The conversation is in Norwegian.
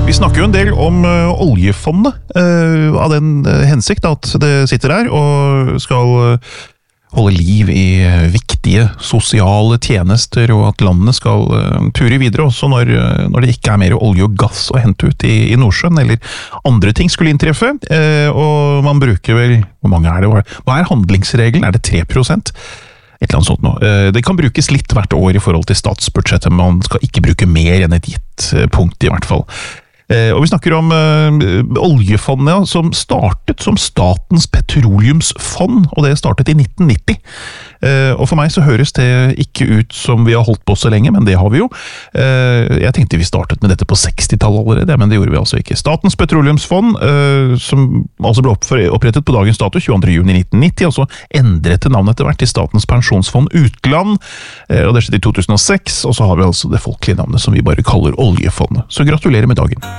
Vi snakker jo en del om oljefondet, av den hensikt at det sitter der og skal holde liv i viktige sosiale tjenester, og at landene skal ture videre også når det ikke er mer olje og gass å hente ut i Nordsjøen, eller andre ting skulle inntreffe. Og man bruker vel, hvor mange er det? Hva er handlingsregelen? Er det 3%? Et eller annet sånt nå. Det kan brukes litt hvert år i forhold til statsbudsjettet, men man skal ikke bruke mer enn et gitt punkt i hvert fall. Og vi snakker om oljefondet, ja, som startet som Statens petroleumsfond, og det startet i 1990. Og for meg så høres det ikke ut som vi har holdt på så lenge, men det har vi jo. Jeg tenkte vi startet med dette på 60-tallet allerede, men det gjorde vi altså ikke. Statens petroleumsfond, som altså ble opprettet på dagens dato, 22. juni 1990, og så endret det navnet etter hvert til Statens pensjonsfond utland, og det skjedde i 2006, og så har vi altså det folkelige navnet som vi bare kaller oljefondet. Så gratulerer med dagen.